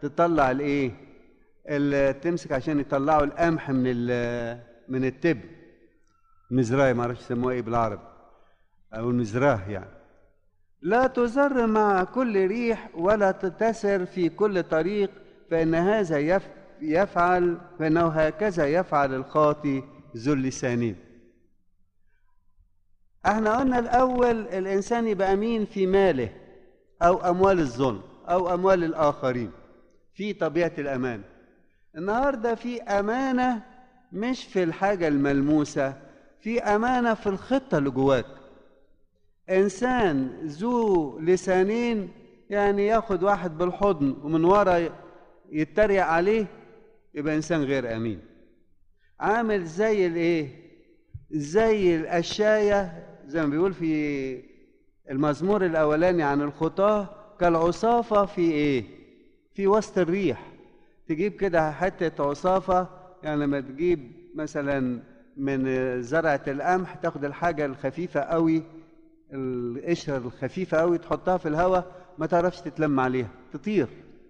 تطلع الايه، تمسك عشان يطلعوا القمح من التبن، مزراية، ما اعرفش يسموها ايه بالعربي، او المزراه يعني. لا تزر مع كل ريح ولا تتسر في كل طريق، فإنه هكذا يفعل الخاطي ذو اللسانين. احنا قلنا الأول الإنسان يبقى أمين في ماله أو أموال الظلم أو أموال الآخرين، في طبيعة الأمان. النهاردة في أمانة مش في الحاجة الملموسة، في أمانة في الخطة اللي جواك. إنسان ذو لسانين يعني ياخد واحد بالحضن ومن ورا يتريق عليه، يبقى إنسان غير أمين. عامل زي الإيه؟ زي القشاية، زي ما بيقول في المزمور الأولاني عن الخطاة، كالعصافة في إيه؟ في وسط الريح. تجيب كده حتة عصافة، يعني لما تجيب مثلا من زرعة القمح تاخد الحاجة الخفيفة قوي، القشرة الخفيفة قوي، تحطها في الهواء ما تعرفش تتلم عليها، تطير.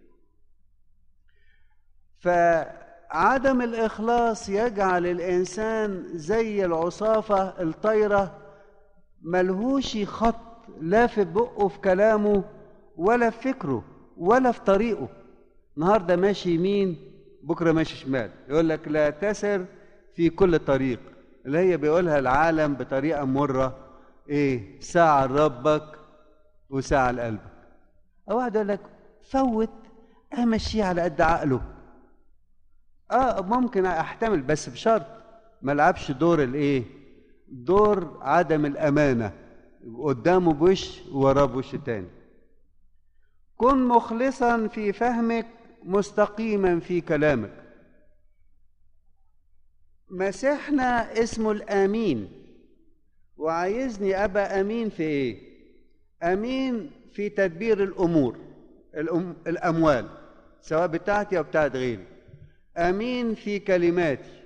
فعدم الإخلاص يجعل الإنسان زي العصافة الطايرة، ملهوش خط لا في بقه في كلامه ولا في فكره ولا في طريقه. النهارده ماشي يمين، بكره ماشي شمال. يقول لك لا تسر في كل طريق، اللي هي بيقولها العالم بطريقه مره، ايه؟ ساعه لربك وساعه لقلبك. او واحد يقول لك فوت، امشي على قد عقله. ممكن احتمل، بس بشرط ما العبش دور الايه، دور عدم الامانه، قدامه بوش ووراه بوش تاني. كن مخلصا في فهمك مستقيما في كلامك. مسيحنا اسمه الامين، وعايزني ابقى امين في ايه؟ امين في تدبير الامور، الاموال، سواء بتاعتي او بتاعت غيري. امين في كلماتي،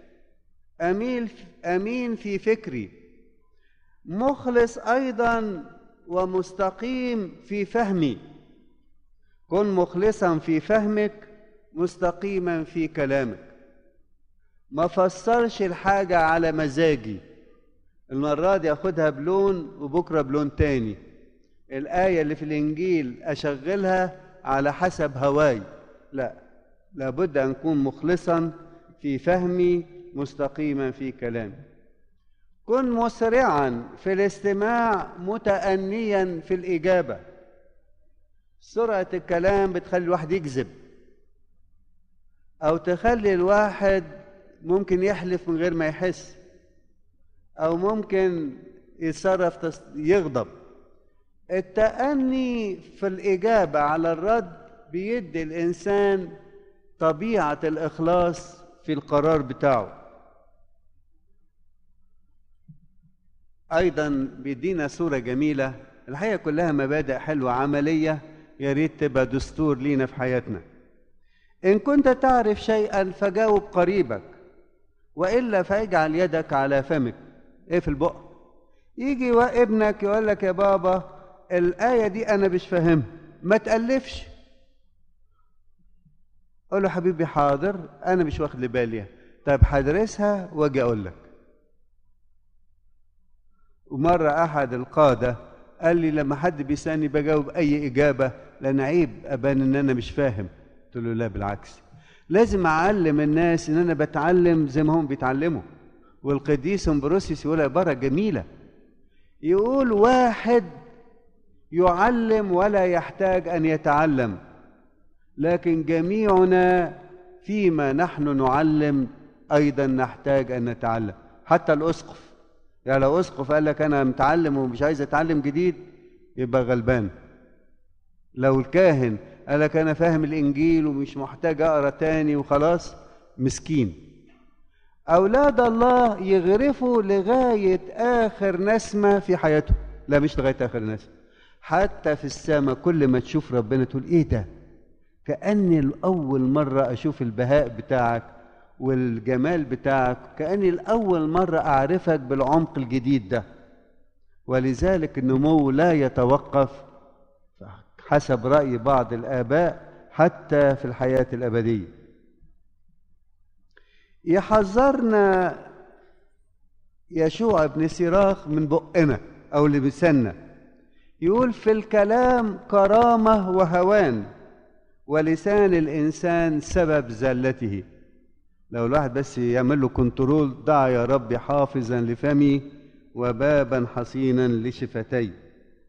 امين في فكري. مخلص ايضا ومستقيم في فهمي. كن مخلصا في فهمك مستقيما في كلامك. ما فسرش الحاجة على مزاجي، المرة دي أخدها بلون وبكرة بلون تاني. الآية اللي في الإنجيل أشغلها على حسب هواي، لا، لابد أن أكون مخلصا في فهمي مستقيما في كلامي. كن مسرعا في الاستماع متأنيا في الإجابة. سرعة الكلام بتخلي الواحد يكذب، أو تخلي الواحد ممكن يحلف من غير ما يحس، أو ممكن يتصرف يغضب. التأني في الإجابة على الرد بيدي الإنسان طبيعة الإخلاص في القرار بتاعه. أيضا بيدينا صورة جميلة، الحقيقة كلها مبادئ حلوة عملية، يا ريت تبقى دستور لينا في حياتنا. إن كنت تعرف شيئا فجاوب قريبك، وإلا فاجعل يدك على فمك. إيه في البق؟ يجي ابنك يقول لك يا بابا الآية دي أنا مش فاهمها، ما تألفش. قول له حبيبي حاضر، أنا مش واخد بالي، طيب هدرسها وأجي أقول لك. ومرة أحد القادة قال لي لما حد بيسألني بجاوب أي إجابة، لأن عيب أبان إن أنا مش فاهم. قلت له لا بالعكس، لازم أعلم الناس إن أنا بتعلم زي ما هم بيتعلموا. والقديس امبروسيوس يقول عبارة جميلة، يقول واحد يعلم ولا يحتاج أن يتعلم، لكن جميعنا فيما نحن نعلم أيضا نحتاج أن نتعلم. حتى الأسقف، يعني لو أسقف قال لك أنا متعلم ومش عايز أتعلم جديد يبقى غلبان. لو الكاهن قال لك أنا فاهم الإنجيل ومش محتاج أقرأ تاني وخلاص، مسكين. أولاد الله يغرفوا لغاية آخر نسمة في حياته، لا مش لغاية آخر نسمة، حتى في السماء كل ما تشوف ربنا تقول إيه ده، كأني الأول مرة أشوف البهاء بتاعك والجمال بتاعك، كأني الأول مرة أعرفك بالعمق الجديد ده. ولذلك النمو لا يتوقف حسب رأي بعض الآباء حتى في الحياة الأبدية. يحذرنا يشوع بن سيراخ من بقنا أو لساننا، يقول في الكلام كرامة وهوان، ولسان الإنسان سبب زلته. لو الواحد بس يعمل له كنترول: دع يا رب حافظا لفمي وبابا حصينا لشفتي.